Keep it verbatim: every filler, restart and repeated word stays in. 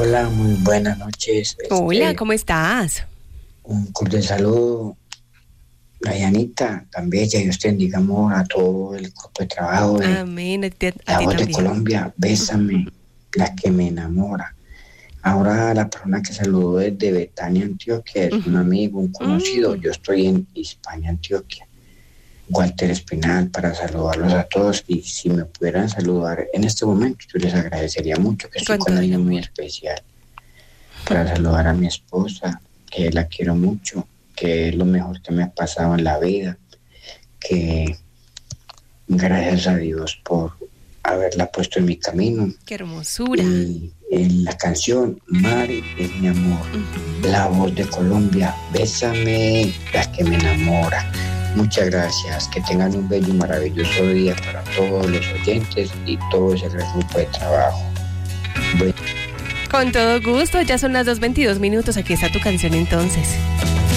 Hola, muy buenas noches. Hola, Este, ¿cómo estás? un cordial saludo, Dayanita, tan bella, y usted, digamos, a todo el grupo de trabajo de Amén, a ti, a La ti Voz de también. Colombia, Bésame, la que me enamora. Ahora la persona que saludó desde Betania, Antioquia, es un Ujú. amigo, un conocido. Mm, Yo estoy en España, Antioquia. Walter Espinal, para saludarlos a todos, y si me pudieran saludar en este momento, yo les agradecería mucho, que estoy con con todo el alguien muy amor. especial, para saludar a mi esposa, que la quiero mucho, que es lo mejor que me ha pasado en la vida, que gracias a Dios por haberla puesto en mi camino. Qué hermosura. Y en la canción Mari es mi amor, Ujú. La Voz de Colombia, Bésame, la que me enamora. Muchas gracias, que tengan un bello y maravilloso día para todos los oyentes y todo ese grupo de trabajo. Bueno. Con todo gusto, ya son las dos veintidós minutos. Aquí está tu canción entonces.